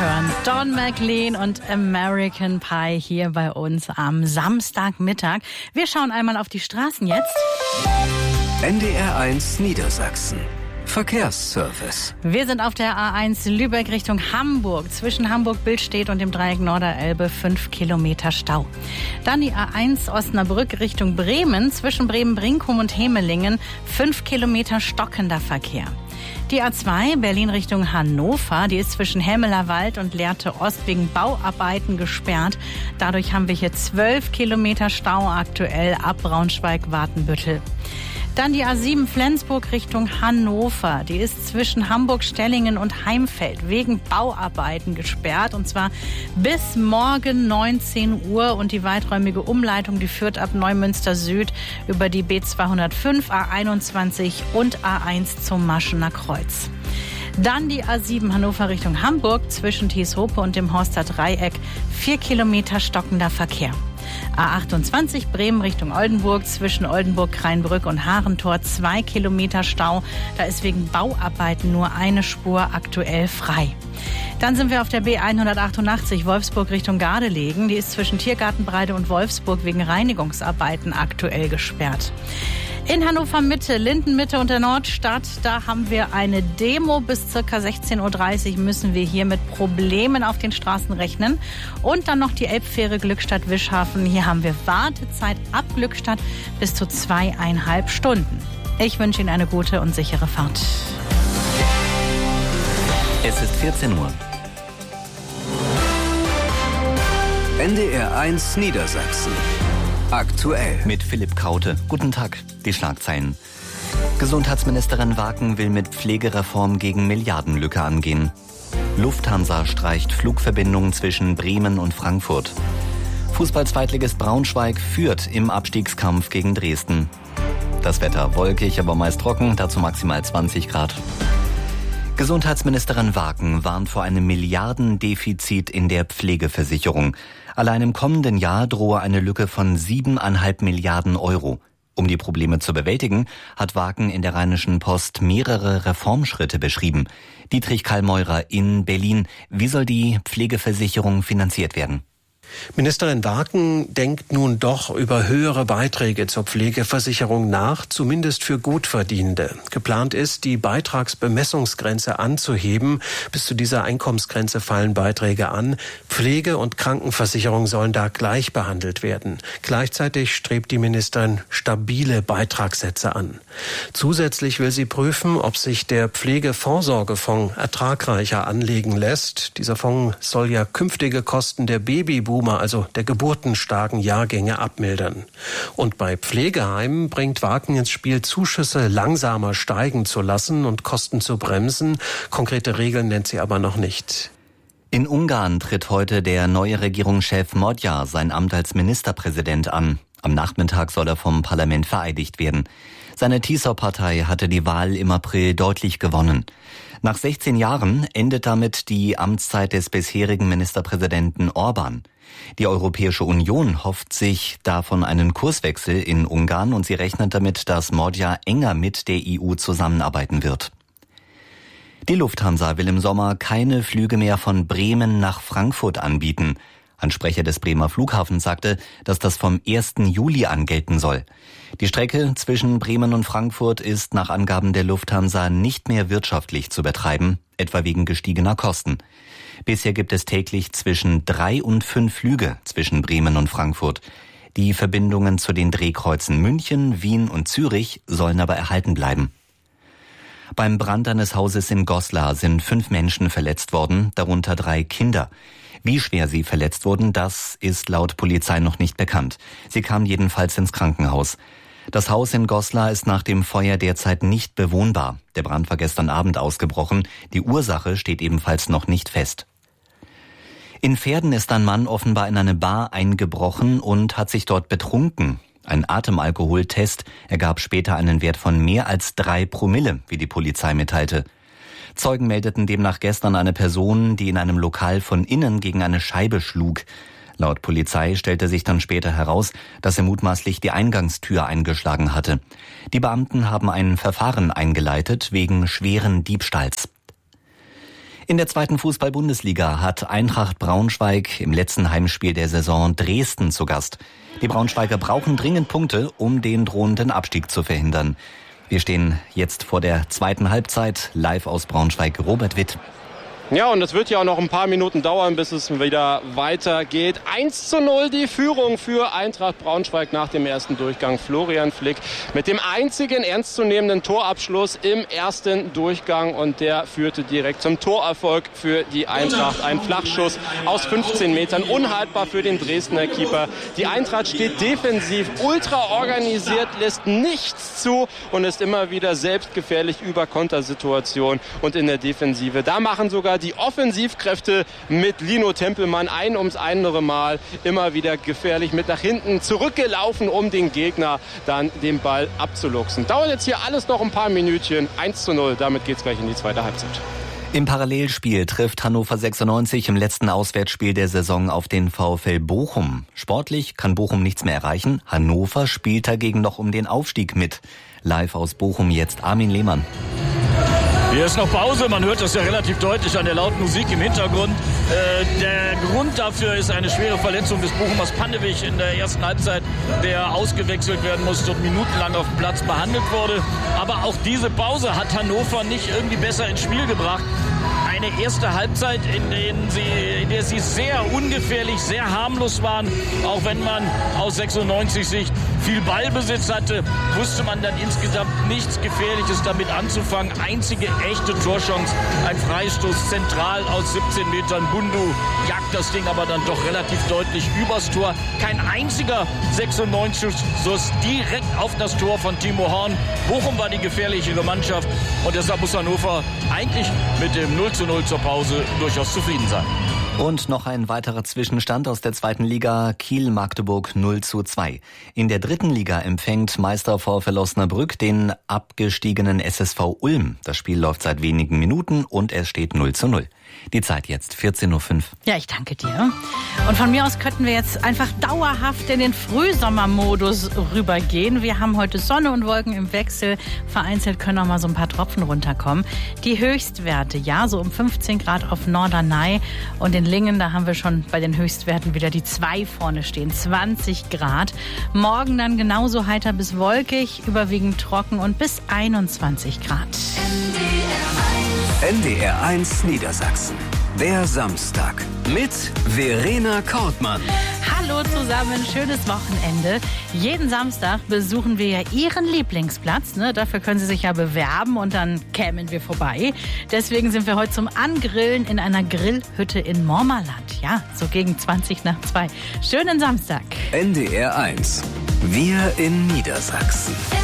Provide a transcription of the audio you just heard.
hören Don McLean und American Pie hier bei uns am Samstagmittag. Wir schauen einmal auf die Straßen jetzt. NDR1 Niedersachsen. Verkehrsservice. Wir sind auf der A1 Lübeck Richtung Hamburg. Zwischen Hamburg-Billstedt und dem Dreieck Norderelbe 5 Kilometer Stau. Dann die A1 Osnabrück Richtung Bremen. Zwischen Bremen-Brinkum und Hemelingen 5 Kilometer stockender Verkehr. Die A2 Berlin Richtung Hannover, die ist zwischen Hemmelerwald und Lehrte Ost wegen Bauarbeiten gesperrt. Dadurch haben wir hier 12 Kilometer Stau aktuell ab Braunschweig-Watenbüttel. Dann die A7 Flensburg Richtung Hannover. Die ist zwischen Hamburg-Stellingen und Heimfeld wegen Bauarbeiten gesperrt. Und zwar bis morgen 19 Uhr. Und die weiträumige Umleitung, die führt ab Neumünster Süd über die B205, A21 und A1 zum Maschener Kreuz. Dann die A7 Hannover Richtung Hamburg zwischen Thieshope und dem Horster Dreieck 4 Kilometer stockender Verkehr. A28 Bremen Richtung Oldenburg zwischen Oldenburg, Kreinbrück und Harentor 2 Kilometer Stau. Da ist wegen Bauarbeiten nur eine Spur aktuell frei. Dann sind wir auf der B188 Wolfsburg Richtung Gardelegen. Die ist zwischen Tiergartenbreide und Wolfsburg wegen Reinigungsarbeiten aktuell gesperrt. In Hannover Mitte, Lindenmitte und der Nordstadt, da haben wir eine Demo. Bis ca. 16.30 Uhr müssen wir hier mit Problemen auf den Straßen rechnen. Und dann noch die Elbfähre Glückstadt-Wischhafen. Hier haben wir Wartezeit ab Glückstadt bis zu 2,5 Stunden. Ich wünsche Ihnen eine gute und sichere Fahrt. Es ist 14 Uhr. NDR1 Niedersachsen. Aktuell. Mit Philipp Kraute. Guten Tag. Die Schlagzeilen. Gesundheitsministerin Waken will mit Pflegereform gegen Milliardenlücke angehen. Lufthansa streicht Flugverbindungen zwischen Bremen und Frankfurt. Fußball-Zweitligist Braunschweig führt im Abstiegskampf gegen Dresden. Das Wetter wolkig, aber meist trocken, dazu maximal 20 Grad. Gesundheitsministerin Waken warnt vor einem Milliardendefizit in der Pflegeversicherung. Allein im kommenden Jahr drohe eine Lücke von 7,5 Milliarden Euro. Um die Probleme zu bewältigen, hat Waken in der Rheinischen Post mehrere Reformschritte beschrieben. Dietrich Kallmeurer in Berlin. Wie soll die Pflegeversicherung finanziert werden? Ministerin Waken denkt nun doch über höhere Beiträge zur Pflegeversicherung nach, zumindest für Gutverdienende. Geplant ist, die Beitragsbemessungsgrenze anzuheben. Bis zu dieser Einkommensgrenze fallen Beiträge an. Pflege- und Krankenversicherung sollen da gleich behandelt werden. Gleichzeitig strebt die Ministerin stabile Beitragssätze an. Zusätzlich will sie prüfen, ob sich der Pflegevorsorgefonds ertragreicher anlegen lässt. Dieser Fonds soll ja künftige Kosten der Babyboomer, also der geburtenstarken Jahrgänge, abmildern. Und bei Pflegeheimen bringt Waken ins Spiel, Zuschüsse langsamer steigen zu lassen und Kosten zu bremsen. Konkrete Regeln nennt sie aber noch nicht. In Ungarn tritt heute der neue Regierungschef Magyar sein Amt als Ministerpräsident an. Am Nachmittag soll er vom Parlament vereidigt werden. Seine TISA-Partei hatte die Wahl im April deutlich gewonnen. Nach 16 Jahren endet damit die Amtszeit des bisherigen Ministerpräsidenten Orban. Die Europäische Union hofft sich davon einen Kurswechsel in Ungarn und sie rechnet damit, dass Magyar enger mit der EU zusammenarbeiten wird. Die Lufthansa will im Sommer keine Flüge mehr von Bremen nach Frankfurt anbieten. Ein Sprecher des Bremer Flughafens sagte, dass das vom 1. Juli an gelten soll. Die Strecke zwischen Bremen und Frankfurt ist nach Angaben der Lufthansa nicht mehr wirtschaftlich zu betreiben, etwa wegen gestiegener Kosten. Bisher gibt es täglich zwischen 3 und 5 Flüge zwischen Bremen und Frankfurt. Die Verbindungen zu den Drehkreuzen München, Wien und Zürich sollen aber erhalten bleiben. Beim Brand eines Hauses in Goslar sind 5 Menschen verletzt worden, darunter 3 Kinder. Wie schwer sie verletzt wurden, das ist laut Polizei noch nicht bekannt. Sie kamen jedenfalls ins Krankenhaus. Das Haus in Goslar ist nach dem Feuer derzeit nicht bewohnbar. Der Brand war gestern Abend ausgebrochen. Die Ursache steht ebenfalls noch nicht fest. In Verden ist ein Mann offenbar in eine Bar eingebrochen und hat sich dort betrunken. Ein Atemalkoholtest ergab später einen Wert von mehr als 3 Promille, wie die Polizei mitteilte. Zeugen meldeten demnach gestern eine Person, die in einem Lokal von innen gegen eine Scheibe schlug. Laut Polizei stellte sich dann später heraus, dass er mutmaßlich die Eingangstür eingeschlagen hatte. Die Beamten haben ein Verfahren eingeleitet wegen schweren Diebstahls. In der 2. Fußball-Bundesliga hat Eintracht Braunschweig im letzten Heimspiel der Saison Dresden zu Gast. Die Braunschweiger brauchen dringend Punkte, um den drohenden Abstieg zu verhindern. Wir stehen jetzt vor der zweiten Halbzeit. Live aus Braunschweig, Robert Witt. Ja, und es wird ja auch noch ein paar Minuten dauern, bis es wieder weitergeht. 1:0 die Führung für Eintracht Braunschweig nach dem ersten Durchgang. Florian Flick mit dem einzigen ernstzunehmenden Torabschluss im ersten Durchgang. Und der führte direkt zum Torerfolg für die Eintracht. Ein Flachschuss aus 15 Metern, unhaltbar für den Dresdner Keeper. Die Eintracht steht defensiv ultra organisiert, lässt nichts zu und ist immer wieder selbstgefährlich über Kontersituationen und in der Defensive. Da machen sogar die Offensivkräfte mit Lino Tempelmann ein ums andere Mal immer wieder gefährlich mit nach hinten zurückgelaufen, um den Gegner dann den Ball abzuluxen. Dauert jetzt hier alles noch ein paar Minütchen. 1:0, damit geht's gleich in die zweite Halbzeit. Im Parallelspiel trifft Hannover 96 im letzten Auswärtsspiel der Saison auf den VfL Bochum. Sportlich kann Bochum nichts mehr erreichen. Hannover spielt dagegen noch um den Aufstieg mit. Live aus Bochum jetzt Armin Lehmann. Hier ist noch Pause, man hört das ja relativ deutlich an der lauten Musik im Hintergrund. Der Grund dafür ist eine schwere Verletzung des Bochumers Pandewig in der ersten Halbzeit, der ausgewechselt werden musste und minutenlang auf dem Platz behandelt wurde. Aber auch diese Pause hat Hannover nicht irgendwie besser ins Spiel gebracht. Eine erste Halbzeit, in der sie sehr ungefährlich, sehr harmlos waren. Auch wenn man aus 96 Sicht viel Ballbesitz hatte, wusste man dann insgesamt nichts Gefährliches damit anzufangen. Einzige echte Torchance, ein Freistoß zentral aus 17 Metern. Bundu jagt das Ding aber dann doch relativ deutlich übers Tor. Kein einziger 96-Schuss direkt auf das Tor von Timo Horn. Bochum war die gefährlichere Mannschaft und deshalb muss Hannover eigentlich mit dem 0:0 zur Pause durchaus zufrieden sein. Und noch ein weiterer Zwischenstand aus der 2. Liga, Kiel-Magdeburg 0:2. In der 3. Liga empfängt Meister VfL Osnabrück den abgestiegenen SSV Ulm. Das Spiel läuft seit wenigen Minuten und es steht 0:0. Die Zeit jetzt 14:05 Uhr. Ja, ich danke dir. Und von mir aus könnten wir jetzt einfach dauerhaft in den Frühsommermodus rübergehen. Wir haben heute Sonne und Wolken im Wechsel. Vereinzelt können auch mal so ein paar Tropfen runterkommen. Die Höchstwerte, ja, so um 15 Grad auf Norderney und in Lingen, da haben wir schon bei den Höchstwerten wieder die 2 vorne stehen, 20 Grad. Morgen dann genauso heiter bis wolkig, überwiegend trocken und bis 21 Grad. NDR1 Niedersachsen. Der Samstag mit Verena Kortmann. Hallo zusammen, schönes Wochenende. Jeden Samstag besuchen wir ja Ihren Lieblingsplatz. Ne? Dafür können Sie sich ja bewerben und dann kämen wir vorbei. Deswegen sind wir heute zum Angrillen in einer Grillhütte in Mormerland. Ja, so gegen 2:20. Schönen Samstag. NDR1. Wir in Niedersachsen.